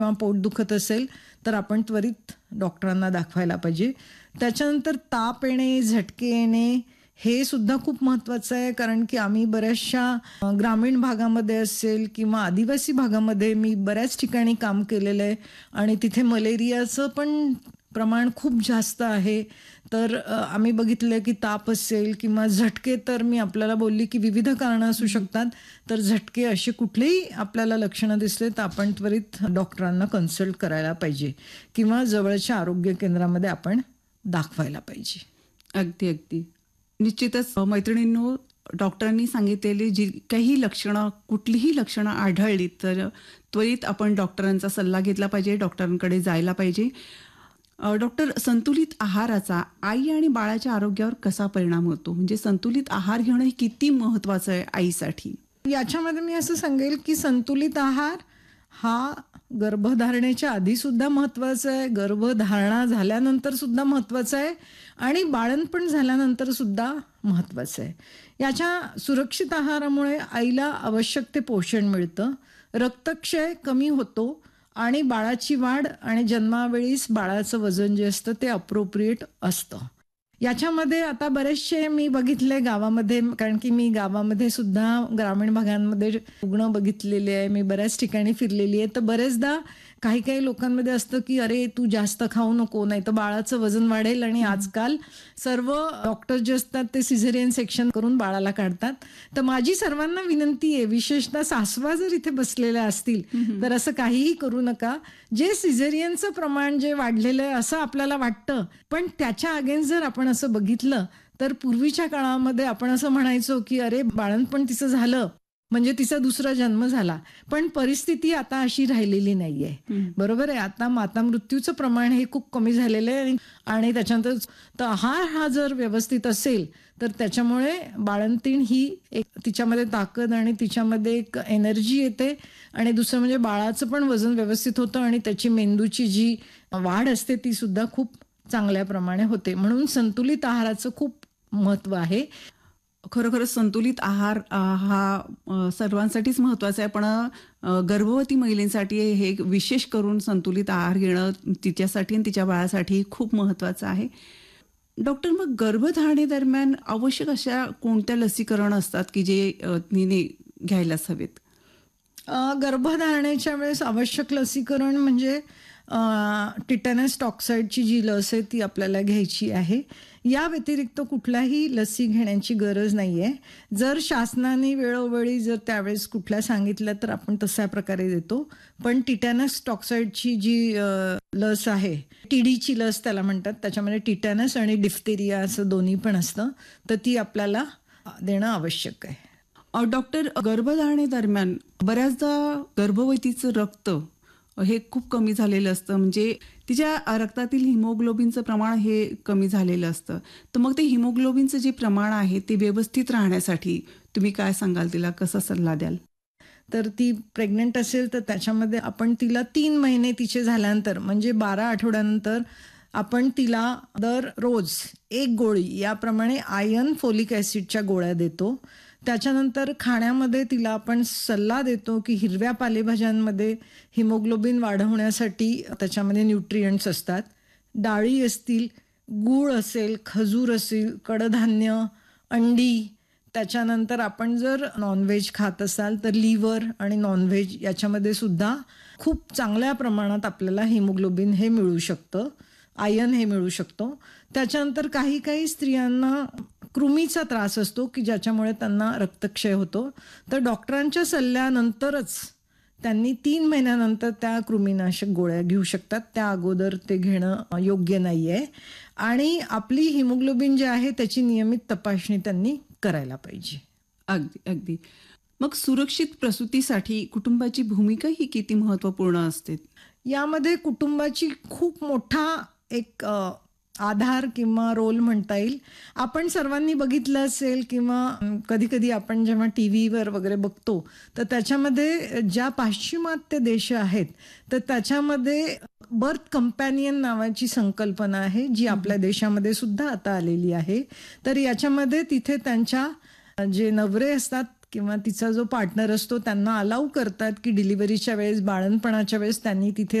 किंवा पोट दुखत असेल तर आपण त्वरित डॉक्टरांना दाखवायला पाहिजे. त्याच्यानंतर ताप येणे, झटके येणे हे सुद्धा खूप महत्त्वाचं आहे. कारण की आम्ही बऱ्याचशा ग्रामीण भागामध्ये असेल किंवा आदिवासी भागामध्ये मी बऱ्याच ठिकाणी काम केलेलं आहे आणि तिथे मलेरियाचं पण प्रमाण खूप जास्त आहे. तर आम्ही बघितलं की ताप असेल किंवा झटके, तर मी आपल्याला बोलली की विविध कारणं असू शकतात. तर झटके असे कुठलेही आपल्याला लक्षणं दिसले तर आपण त्वरित डॉक्टरांना कन्सल्ट करायला पाहिजे किंवा जवळच्या आरोग्य केंद्रामध्ये आपण दाखवायला पाहिजे. अगदी अगदी निश्चितच मैत्रिणींनो, डॉक्टरांनी सांगितलेली जी काही लक्षणं, कुठलीही लक्षणं आढळली तर त्वरित आपण डॉक्टरांचा सल्ला घेतला पाहिजे, डॉक्टरांकडे जायला पाहिजे. डॉक्टर, संतुलित आहाराचा आई आणि बाळाच्या आरोग्यावर कसा परिणाम होतो? म्हणजे संतुलित आहार घेणं हे किती महत्वाचं आहे आईसाठी? याच्यामध्ये मी असं सांगेल की संतुलित आहार हा गर्भधारणेच्या आधी सुद्धा महत्वाचा आहे, गर्भधारणा झाल्यानंतर सुद्धा महत्वाचा आहे आणि बाळंतपण झाल्यानंतर सुद्धा महत्वाचं आहे. याच्या सुरक्षित आहारामुळे आईला आवश्यक ते पोषण मिळतं, रक्तक्षय कमी होतो आणि बाळाची वाढ आणि जन्मावेळीस बाळाचं वजन जे असतं ते अप्रोप्रिएट असतं. याच्यामध्ये आता बरेचसे मी बघितले गावामध्ये, कारण की मी गावामध्ये सुद्धा ग्रामीण भागांमध्ये रुग्ण बघितलेले आहे, मी बऱ्याच ठिकाणी फिरलेली आहे. तर बरेचदा काही काही लोकांमध्ये असतं की अरे तू जास्त खाऊ नको, नाही तर बाळाचं वजन वाढेल. आणि आजकाल सर्व डॉक्टर जे असतात ते सिझेरियन सेक्शन करून बाळाला काढतात. तर माझी सर्वांना विनंती आहे, विशेषतः सासवा जर इथे बसलेल्या असतील तर असं काहीही करू नका. जे सिझेरियनचं प्रमाण जे वाढलेलं आहे असं आपल्याला वाटतं, पण त्याच्या अगेन्स्ट जर आपण असं बघितलं तर पूर्वीच्या काळामध्ये आपण असं म्हणायचो की अरे बाळंतपण तिचं झालं म्हणजे तिचा दुसरा जन्म झाला. पण परिस्थिती आता अशी राहिलेली नाहीये. बरोबर आहे. आता माता मृत्यूचं प्रमाण हे खूप कमी झालेलं आहे आणि त्याच्यानंतर तर आहार हा जर व्यवस्थित असेल तर त्याच्यामुळे बाळंतीण ही एक तिच्यामध्ये ताकद आणि तिच्यामध्ये एक एनर्जी येते आणि दुसरं म्हणजे बाळाचं पण वजन व्यवस्थित होतं आणि त्याची मेंदूची जी वाढ असते ती सुद्धा खूप चांगल्या प्रमाणे होते. म्हणून संतुलित आहाराचं खूप महत्व आहे. खरोखरच संतुलित आहार हा सर्वांसाठीच महत्वाचा आहे, पण गर्भवती महिलांसाठी हे विशेष करून संतुलित आहार घेणं तिच्यासाठी आणि तिच्या बाळासाठी खूप महत्वाचं आहे. डॉक्टर, मग गर्भधारणेदरम्यान आवश्यक अशा कोणत्या लसीकरण असतात की जे तिने घ्यायलाच हवेत? गर्भधारणेच्या वेळेस आवश्यक लसीकरण म्हणजे टिटॅनस टॉक्साइडची जी लस आहे ती आपल्याला घ्यायची आहे. या व्यतिरिक्त कुठल्याही लसी घेण्याची गरज नाही आहे. जर शासनाने वेळोवेळी जर त्यावेळेस कुठल्या सांगितल्या तर आपण तशा प्रकारे देतो. पण टिटॅनस टॉक्साइडची जी लस आहे, टीडीची लस त्याला म्हणतात, त्याच्यामध्ये टिटॅनस आणि डिफ्थेरिया असं दोन्ही पण असतं, तर ती आपल्याला देणं आवश्यक आहे. डॉक्टर, गर्भधारणेदरम्यान बऱ्याचदा गर्भवतीचं रक्त हे खूप कमी झालेलं असतं, म्हणजे तिच्या रक्तातील हिमोग्लोबिनचं प्रमाण हे कमी झालेलं असतं. तर मग ते हिमोग्लोबिनचं जे प्रमाण आहे ते व्यवस्थित राहण्यासाठी तुम्ही काय सांगाल, तिला कसा सल्ला द्याल? तर ती प्रेग्नंट असेल तर त्याच्यामध्ये आपण तिला 3 महिने तिचे झाल्यानंतर म्हणजे 12 आठवड्यानंतर आपण तिला दररोज 1 गोळी याप्रमाणे आयर्न फोलिक ॲसिडच्या गोळ्या देतो. त्याच्यानंतर खाण्यामध्ये तिला आपण सल्ला देतो की हिरव्या पालेभाज्यांमध्ये हिमोग्लोबिन वाढवण्यासाठी त्याच्यामध्ये न्यूट्रिएंट्स असतात. डाळी असतील, गूळ असेल, खजूर असेल, कडधान्य, अंडी. त्याच्यानंतर आपण जर नॉनव्हेज खात असाल तर लिव्हर आणि नॉनव्हेज याच्यामध्ये सुद्धा खूप चांगल्या प्रमाणात आपल्याला हिमोग्लोबिन हे मिळू शकतं, आयर्न हे मिळू शकतो. त्याच्यानंतर काही काही स्त्रियांना कृमीचा त्रास असतो की ज्याच्यामुळे त्यांना रक्तक्षय होतो. तर डॉक्टरांच्या सल्ल्यानंतरच त्यांनी 3 महिन्यानंतर त्या कृमीनाशक गोळ्या घेऊ शकतात. त्या अगोदर ते घेणं योग्य नाही आहे. आणि आपली हिमोग्लोबिन जे आहे त्याची नियमित तपासणी त्यांनी करायला पाहिजे. अगदी अगदी. मग सुरक्षित प्रसूतीसाठी कुटुंबाची भूमिका ही किती महत्त्वपूर्ण असते? यामध्ये कुटुंबाची खूप मोठा एक आधार किंवा रोल म्हणता येईल. आपण सर्वांनी बघितलं असेल किंवा कधी कधी आपण जेव्हा टीव्हीवर वगैरे बघतो तर त्याच्यामध्ये ज्या पाश्चिमात्य देश आहेत तर त्याच्यामध्ये बर्थ कंपॅनियन नावाची संकल्पना आहे जी आपल्या देशामध्ये सुद्धा आता आलेली आहे. तर याच्यामध्ये तिथे त्यांच्या जे नवरे असतात किंवा तिचा जो पार्टनर असतो त्यांना अलाउ करतात की डिलिव्हरीच्या वेळेस, बाळंतपणाच्या वेळेस त्यांनी तिथे